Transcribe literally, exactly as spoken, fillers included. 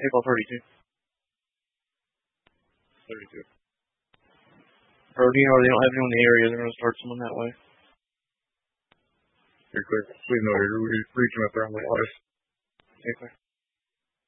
April thirty-two. thirty-two. Or, you know, they don't have anyone in the area. They're going to start someone that way. You're clear. Please know you're reaching up around the life. Okay, clear.